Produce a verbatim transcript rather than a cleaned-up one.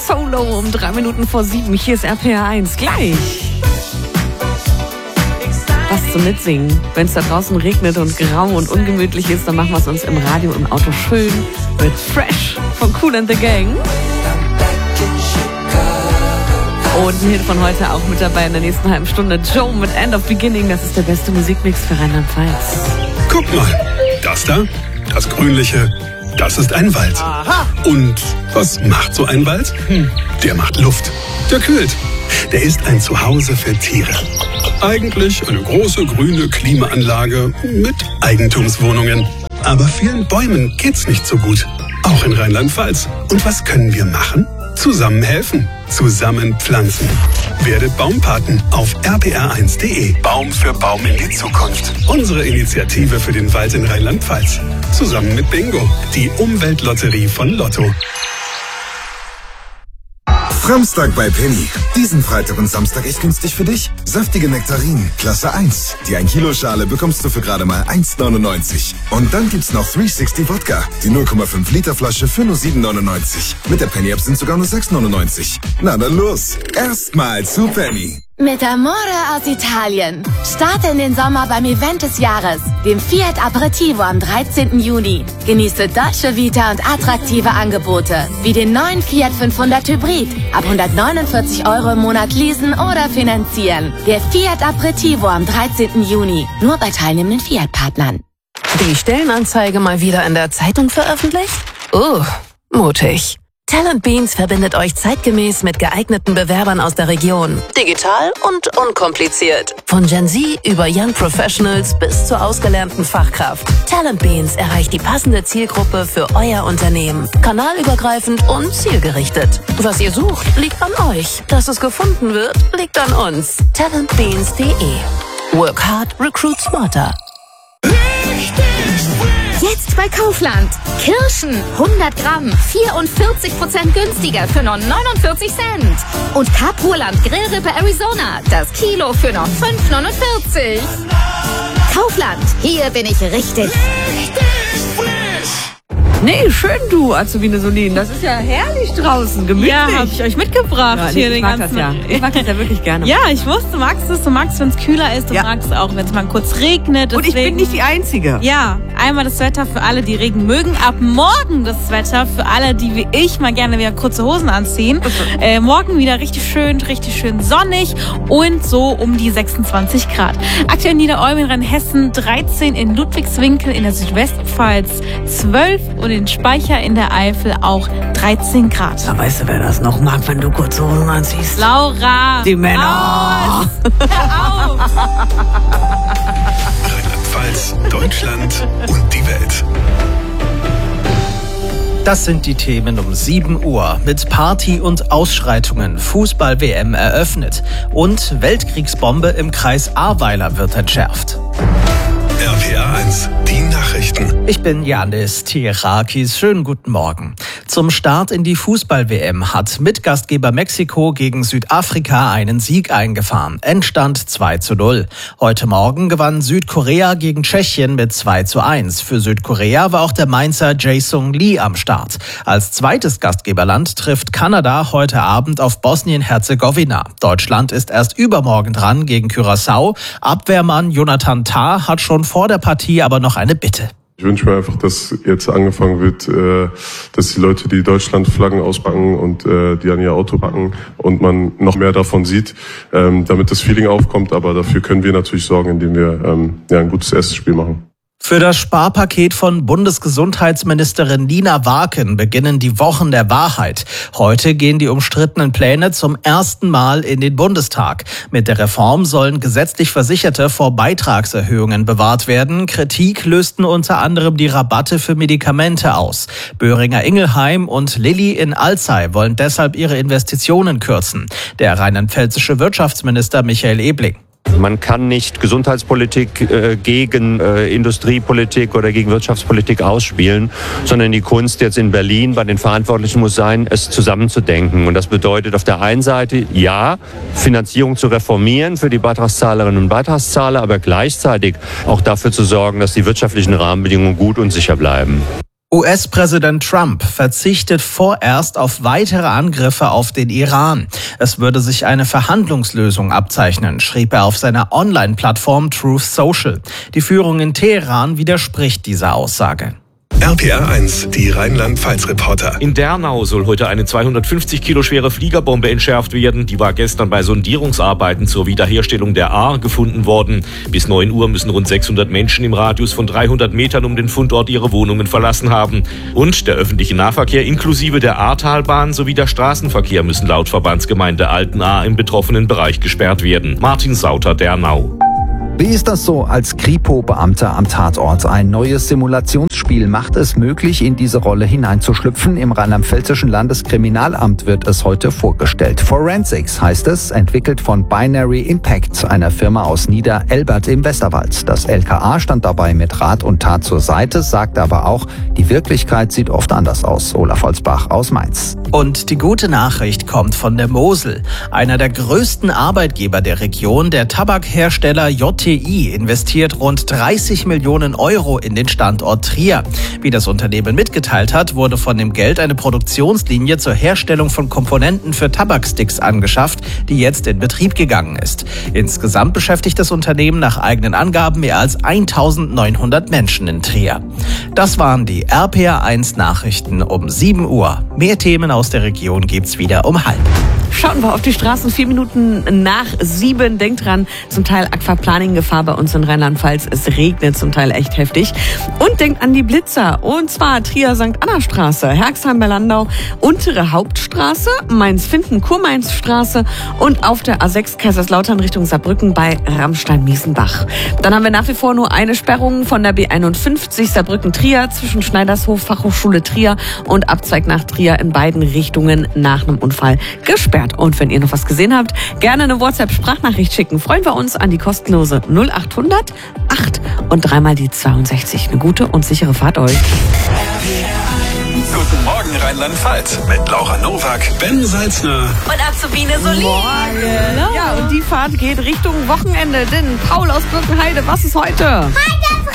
Solo um drei Minuten vor sieben. Hier ist R P R eins. Gleich. Was zum Mitsingen. Wenn es da draußen regnet und grau und ungemütlich ist, dann machen wir es uns im Radio, im Auto schön mit Fresh von Kool and the Gang. Und ein Hit von heute auch mit dabei in der nächsten halben Stunde. Joe mit End of Beginning. Das ist der beste Musikmix für Rheinland-Pfalz. Guck mal, das da, das Grünliche, das ist ein Wald. Aha. Und was macht so ein Wald? Hm, der macht Luft. Der kühlt. Der ist ein Zuhause für Tiere. Eigentlich eine große grüne Klimaanlage mit Eigentumswohnungen. Aber vielen Bäumen geht's nicht so gut. Auch in Rheinland-Pfalz. Und was können wir machen? Zusammen helfen. Zusammen pflanzen. Werdet Baumpaten auf r p r eins punkt d e. Baum für Baum in die Zukunft. Unsere Initiative für den Wald in Rheinland-Pfalz. Zusammen mit Bingo, die Umweltlotterie von Lotto. Samstag bei Penny. Diesen Freitag und Samstag echt günstig für dich. Saftige Nektarinen, Klasse eins. Die ein Kilo Schale bekommst du für gerade mal eins neunundneunzig. Und dann gibt's noch dreihundertsechzig Wodka. Die null Komma fünf Liter Flasche für nur sieben neunundneunzig. Mit der Penny App sind sogar nur sechs neunundneunzig. Na dann los. Erstmal zu Penny. Mit Amore aus Italien. Starte in den Sommer beim Event des Jahres, dem Fiat Aperitivo am dreizehnten Juni. Genieße deutsche Vita und attraktive Angebote, wie den neuen Fiat fünfhundert Hybrid. Ab hundertneunundvierzig Euro im Monat leasen oder finanzieren. Der Fiat Aperitivo am dreizehnten Juni. Nur bei teilnehmenden Fiat-Partnern. Die Stellenanzeige mal wieder in der Zeitung veröffentlicht? Uh, mutig. Talent Beans verbindet euch zeitgemäß mit geeigneten Bewerbern aus der Region. Digital und unkompliziert. Von Gen Z über Young Professionals bis zur ausgelernten Fachkraft. Talent Beans erreicht die passende Zielgruppe für euer Unternehmen. Kanalübergreifend und zielgerichtet. Was ihr sucht, liegt an euch. Dass es gefunden wird, liegt an uns. talent beans punkt de. Work hard, recruit smarter. Jetzt bei Kaufland. Kirschen hundert Gramm, vierundvierzig Prozent günstiger für nur neunundvierzig Cent. Und Kapurland Grillrippe Arizona, das Kilo für nur fünf neunundvierzig. Kaufland, hier bin ich richtig. Richtig frisch. Nee, schön du, Azubine Solin. Das ist ja herrlich draußen, gemütlich. Ja, hab ich euch mitgebracht. Ja, nee, hier ich den mag ganzen das ja. Ich mag das ja wirklich gerne. Ja, ich wusste, du magst es. Du magst, wenn es kühler ist. Du ja. magst auch, wenn es mal kurz regnet. Deswegen, und ich bin nicht die Einzige. Ja, einmal das Wetter für alle, die Regen mögen. Ab morgen das Wetter für alle, die wie ich mal gerne wieder kurze Hosen anziehen. äh, morgen wieder richtig schön, richtig schön sonnig und so um die sechsundzwanzig Grad. Aktuell in Niederolm in Rheinhessen dreizehn, in Ludwigswinkel in der Südwestpfalz zwölf und in Speicher in der Eifel auch dreizehn Grad. Da weißt du, wer das noch mag, wenn du kurze Hosen anziehst. Laura! Die Männer! Aus. Hör auf! Rheinland-Pfalz, Deutschland und die Welt. Das sind die Themen um sieben Uhr. Mit Party und Ausschreitungen Fußball-W M eröffnet. Und Weltkriegsbombe im Kreis Ahrweiler wird entschärft. R P R eins, die Nachrichten. Ich bin Janis Tierakis. Schönen guten Morgen. Zum Start in die Fußball-W M hat Mitgastgeber Mexiko gegen Südafrika einen Sieg eingefahren. Endstand zwei zu null. Heute Morgen gewann Südkorea gegen Tschechien mit zwei zu eins. Für Südkorea war auch der Mainzer Jae-Sung Lee am Start. Als zweites Gastgeberland trifft Kanada heute Abend auf Bosnien-Herzegowina. Deutschland ist erst übermorgen dran gegen Curaçao. Abwehrmann Jonathan Tah hat schon vor der Partie aber noch eine Bitte. Ich wünsche mir einfach, dass jetzt angefangen wird, dass die Leute die Deutschlandflaggen auspacken und die an ihr Auto packen und man noch mehr davon sieht, damit das Feeling aufkommt. Aber dafür können wir natürlich sorgen, indem wir ein gutes erstes Spiel machen. Für das Sparpaket von Bundesgesundheitsministerin Nina Warken beginnen die Wochen der Wahrheit. Heute gehen die umstrittenen Pläne zum ersten Mal in den Bundestag. Mit der Reform sollen gesetzlich Versicherte vor Beitragserhöhungen bewahrt werden. Kritik lösten unter anderem die Rabatte für Medikamente aus. Böhringer-Ingelheim und Lilly in Alzey wollen deshalb ihre Investitionen kürzen. Der rheinland-pfälzische Wirtschaftsminister Michael Ebling. Man kann nicht Gesundheitspolitik äh, gegen äh, Industriepolitik oder gegen Wirtschaftspolitik ausspielen, sondern die Kunst jetzt in Berlin bei den Verantwortlichen muss sein, es zusammenzudenken. Und das bedeutet auf der einen Seite, ja, Finanzierung zu reformieren für die Beitragszahlerinnen und Beitragszahler, aber gleichzeitig auch dafür zu sorgen, dass die wirtschaftlichen Rahmenbedingungen gut und sicher bleiben. U S-Präsident Trump verzichtet vorerst auf weitere Angriffe auf den Iran. Es würde sich eine Verhandlungslösung abzeichnen, schrieb er auf seiner Online-Plattform Truth Social. Die Führung in Teheran widerspricht dieser Aussage. R P R eins, die Rheinland-Pfalz-Reporter. In Dernau soll heute eine zweihundertfünfzig Kilo schwere Fliegerbombe entschärft werden. Die war gestern bei Sondierungsarbeiten zur Wiederherstellung der Ahr gefunden worden. Bis neun Uhr müssen rund sechshundert Menschen im Radius von dreihundert Metern um den Fundort ihre Wohnungen verlassen haben. Und der öffentliche Nahverkehr inklusive der Ahrtalbahn sowie der Straßenverkehr müssen laut Verbandsgemeinde Altenahr im betroffenen Bereich gesperrt werden. Martin Sauter, Dernau. Wie ist das so als Kripo-Beamter am Tatort? Ein neues Simulationsspiel macht es möglich, in diese Rolle hineinzuschlüpfen. Im rheinland-pfälzischen Landeskriminalamt wird es heute vorgestellt. Forensics heißt es, entwickelt von Binary Impact, einer Firma aus Nieder-Elbert im Westerwald. Das L K A stand dabei mit Rat und Tat zur Seite, sagt aber auch, die Wirklichkeit sieht oft anders aus. Olaf Holzbach aus Mainz. Und die gute Nachricht kommt von der Mosel. Einer der größten Arbeitgeber der Region, der Tabakhersteller J T I, investiert rund dreißig Millionen Euro in den Standort Trier. Wie das Unternehmen mitgeteilt hat, wurde von dem Geld eine Produktionslinie zur Herstellung von Komponenten für Tabaksticks angeschafft, die jetzt in Betrieb gegangen ist. Insgesamt beschäftigt das Unternehmen nach eigenen Angaben mehr als eintausendneunhundert Menschen in Trier. Das waren die R P R eins Nachrichten um sieben Uhr. Mehr Themen aus der Region gibt's wieder um halb. Schauen wir auf die Straßen, vier Minuten nach sieben. Denkt dran, zum Teil Aquaplaning-Gefahr bei uns in Rheinland-Pfalz. Es regnet zum Teil echt heftig. Und denkt an die Blitzer. Und zwar Trier Sankt Anna Straße, Herxheim bei Landau, Untere Hauptstraße, Mainz-Finden-Kurmainz-Straße und auf der A sechs Kaiserslautern Richtung Saarbrücken bei Rammstein-Miesenbach. Dann haben wir nach wie vor nur eine Sperrung von der B einundfünfzig Saarbrücken-Trier zwischen Schneidershof, Fachhochschule Trier und Abzweig nach Trier in beiden Richtungen nach einem Unfall gesperrt. Und wenn ihr noch was gesehen habt, gerne eine WhatsApp-Sprachnachricht schicken. Freuen wir uns an die kostenlose null achthundert acht und dreimal die zweiundsechzig. Eine gute und sichere Fahrt euch. Guten Morgen Rheinland-Pfalz mit Laura Nowak, Ben Salzner und Azubine Solin. Ja, und die Fahrt geht Richtung Wochenende, denn Paul aus Birkenheide, was ist heute? Heute